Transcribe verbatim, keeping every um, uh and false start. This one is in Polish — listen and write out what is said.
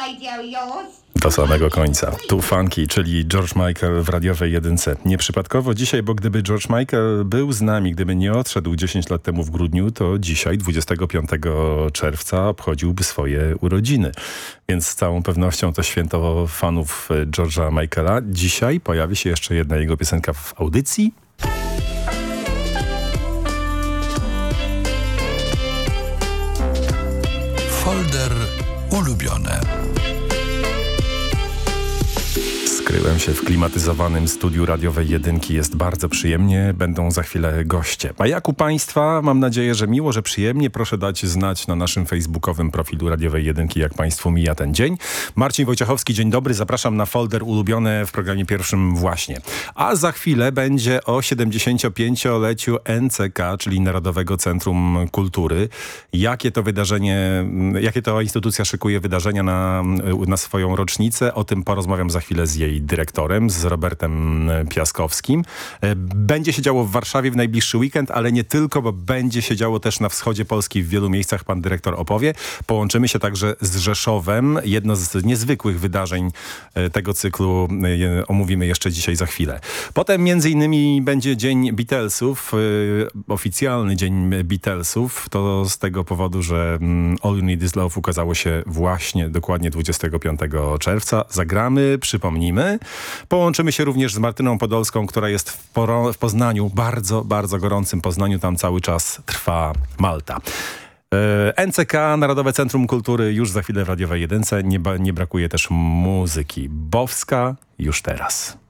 radio yours? Do samego końca. Tu funky, czyli George Michael w radiowej jedynce. Nieprzypadkowo dzisiaj, bo gdyby George Michael był z nami, gdyby nie odszedł dziesięć lat temu w grudniu, to dzisiaj, dwudziestego piątego czerwca, obchodziłby swoje urodziny. Więc z całą pewnością to święto fanów George'a Michaela. Dzisiaj pojawi się jeszcze jedna jego piosenka w audycji. Folder ulubione. Skryłem się w klimatyzowanym studiu radiowej jedynki. Jest bardzo przyjemnie. Będą za chwilę goście. A jak u Państwa? Mam nadzieję, że miło, że przyjemnie. Proszę dać znać na naszym facebookowym profilu radiowej jedynki, jak Państwu mija ten dzień. Marcin Wojciechowski, dzień dobry. Zapraszam na folder ulubione w programie pierwszym właśnie. A za chwilę będzie o siedemdziesięciopięcioleciu N C K, czyli Narodowego Centrum Kultury. Jakie to wydarzenie, jakie to instytucja szykuje wydarzenia na, na swoją rocznicę? O tym porozmawiam za chwilę z jej dyrektorem, z Robertem Piaskowskim. Będzie się działo w Warszawie w najbliższy weekend, ale nie tylko, bo będzie się działo też na wschodzie Polski w wielu miejscach. Pan dyrektor opowie. Połączymy się także z Rzeszowem. Jedno z niezwykłych wydarzeń tego cyklu omówimy jeszcze dzisiaj za chwilę. Potem między innymi będzie Dzień Beatlesów, oficjalny Dzień Beatlesów. To z tego powodu, że All You Need Is Love ukazało się właśnie dokładnie dwudziestego piątego czerwca. Zagramy, przypomnijmy. Połączymy się również z Martyną Podolską, która jest w, Poro- w Poznaniu, bardzo, bardzo gorącym Poznaniu. Tam cały czas trwa Malta. Yy, N C K, Narodowe Centrum Kultury, już za chwilę w radiowej jedynce. Nie, ba- nie brakuje też muzyki. Bowska już teraz.